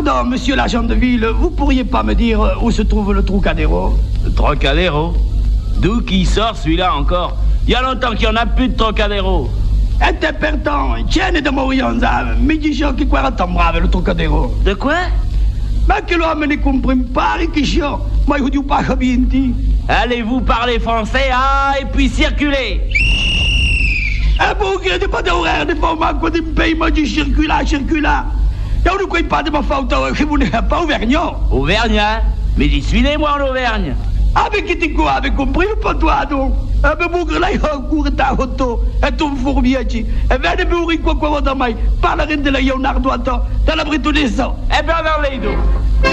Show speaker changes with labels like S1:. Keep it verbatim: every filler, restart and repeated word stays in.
S1: Pardon, monsieur l'agent de ville, vous pourriez pas me dire où se trouve le Trocadéro?
S2: Le Trocadéro? D'où qui sort celui-là encore? Il y a longtemps qu'il n'y en a plus de Trocadéro.
S1: E te perton, tiene de morionza, mi dice che qua brave il Trocadéro.
S2: De quoi?
S1: Ma che l'uomo ne comprime pas, che io, ma io dico pas capiti.
S2: Allez-vous parler français, ah, et puis circuler.
S1: E bon, che ne pas d'horaire, ne pas manco di paye, ma di circula, circula. Io non crois pas de ma faute, che vous n'êtes pas Auvergnat.
S2: Auvergnat? Mais j'y suis né, moi, en Auvergne.
S1: Ah, mais qui t'es quoi, avec compris ou pas toi, donc? Ah, mais bon, là, il y a un cours de auto, et ton fourbiaci. Et bien, de me quoi, quoi, quoi, mai, parlerez de la Leonardo, attends, dans la Britonaise.
S2: Eh ben, vers les deux.